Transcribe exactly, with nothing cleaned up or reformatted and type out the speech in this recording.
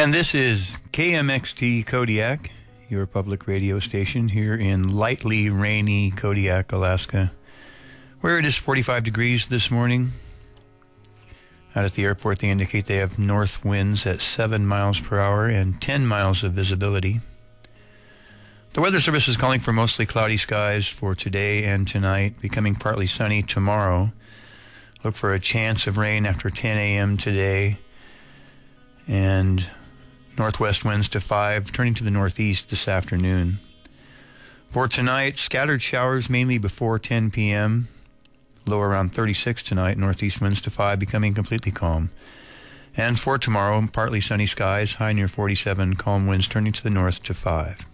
And this is K M X T Kodiak, your public radio station here in lightly rainy Kodiak, Alaska, where it is forty-five degrees this morning. Out at the airport, they indicate they have north winds at seven miles per hour and ten miles of visibility. The Weather Service is calling for mostly cloudy skies for today and tonight, becoming partly sunny tomorrow. Look for a chance of rain after ten a.m. today, and northwest winds to five, turning to the northeast this afternoon. For tonight, scattered showers mainly before ten p.m., low around thirty-six tonight, northeast winds to five, becoming completely calm. And for tomorrow, partly sunny skies, high near forty-seven, calm winds turning to the north to five.